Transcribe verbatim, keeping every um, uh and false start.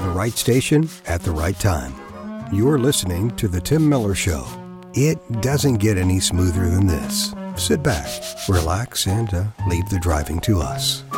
the right station at the right time. You're listening to The Tim Miller Show. It doesn't get any smoother than this. Sit back, relax, and uh, leave the driving to us.